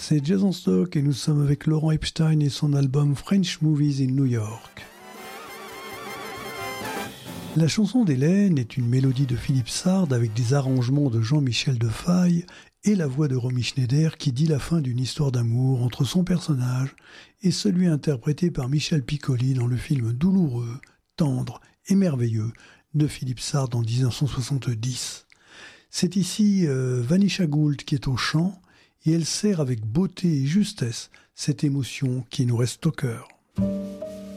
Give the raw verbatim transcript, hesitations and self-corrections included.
c'est Jason Stock et nous sommes avec Laurent Epstein et son album French Movies in New York. La chanson d'Hélène est une mélodie de Philippe Sard avec des arrangements de Jean-Michel Defaille et la voix de Romy Schneider qui dit la fin d'une histoire d'amour entre son personnage et celui interprété par Michel Piccoli dans le film douloureux, tendre et merveilleux de Philippe Sard en dix-neuf cent soixante-dix. C'est ici euh, Vanisha Gould qui est au chant et elle sert avec beauté et justesse cette émotion qui nous reste au cœur.